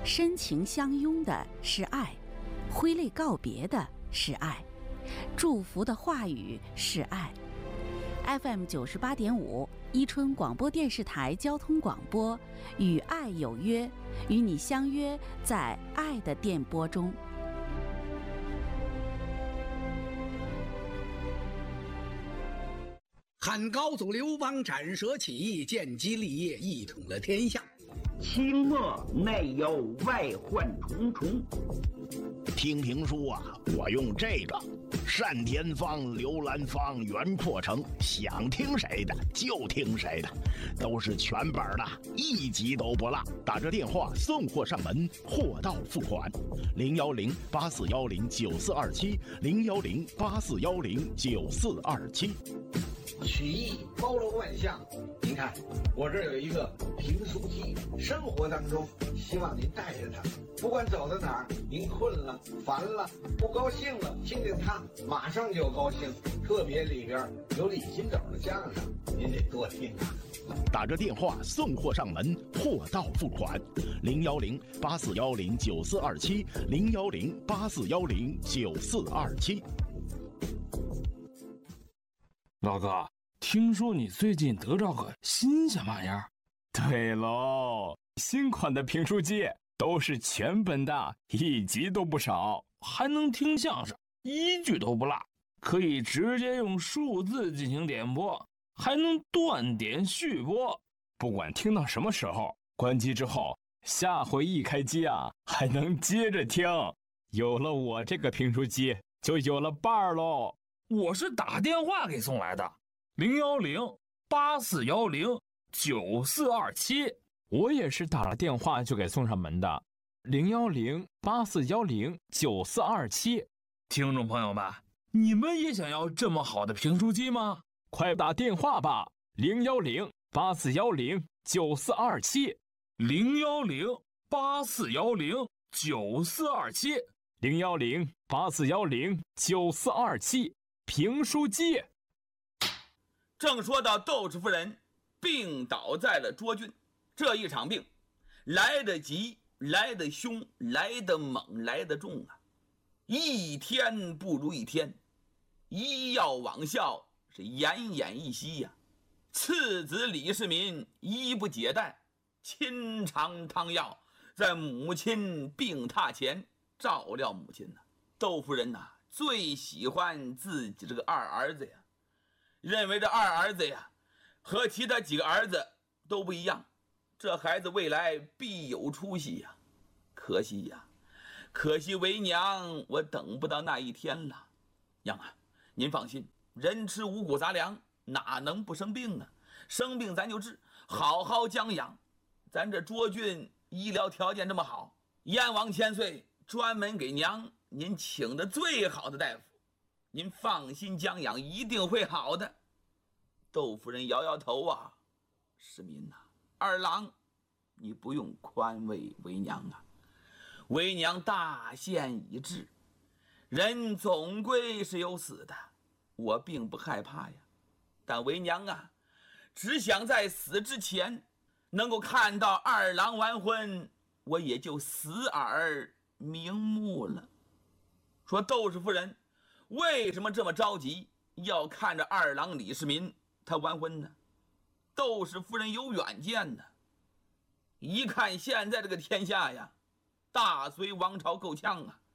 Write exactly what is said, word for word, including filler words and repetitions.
深情相拥的是爱，挥泪告别的是爱，祝福的话语是爱。F M 九十八点五，伊春广播电视台交通广播，与爱有约，与你相约在爱的电波中。 汉高祖刘邦斩蛇起义，建基立业，一统了天下。 清末内忧外患重重。 听评书啊，我用这个单田芳、刘兰芳、袁阔成，想听谁的就听谁的，都是全本的，一集都不落。打着电话送货上门，货到付款。零幺零八四幺零九四二七，零幺零八四幺零九四二七。 曲艺包罗万象，您看我这儿有一个评书机，生活当中希望您带着它，不管走到哪儿，您困了、烦了、不高兴了，听听它，马上就高兴。特别里边有李金斗的相声，您得多听啊。 打着电话送货上门，货到付款。零幺零八四幺零九四二七，零幺零八四幺零九四二七。 老哥，听说你最近得着个新鲜玩意儿？ 对喽，新款的评书机都是全本的，一集都不少， 还能听相声，一句都不落，可以直接用数字进行点播，还能断点续播， 不管听到什么时候，关机之后，下回一开机啊，还能接着听。有了我这个评书机，就有了伴儿喽。 我是打电话给送来的，零幺零八四幺零九四二七。 我也是打了电话就给送上门的，零幺零八四幺零九四二七。 听众朋友们，你们也想要这么好的评书机吗？ 快打电话吧，零幺零八四幺零九四二七， 零幺零八四幺零九四二七， 零幺零八四幺零九四二七。评书机。 正说到窦氏夫人病倒在了涿郡，这一场病来得急，来得凶，来得猛，来得重啊，一天不如一天，医药网效是奄奄一息呀、啊。次子李世民衣不解带，亲尝汤药，在母亲病榻前照料母亲呢、啊。窦夫人呐、啊最喜欢自己这个二儿子呀，认为这二儿子呀和其他几个儿子都不一样，这孩子未来必有出息呀。可惜呀，可惜为娘我等不到那一天了。娘啊，您放心，人吃五谷杂粮哪能不生病啊？生病咱就治，好好将养。咱这涿郡医疗条件这么好，燕王千岁专门给娘您请的最好的大夫，您放心将养，一定会好的。窦夫人摇摇头啊，世民呐、啊，二郎，你不用宽慰为娘啊，为娘大限已至，人总归是有死的，我并不害怕呀。但为娘啊，只想在死之前能够看到二郎完婚，我也就死而瞑目了。说窦氏夫人为什么这么着急要看着二郎李世民他完婚呢？窦氏夫人有远见呢，一看现在这个天下呀，大隋王朝够呛啊，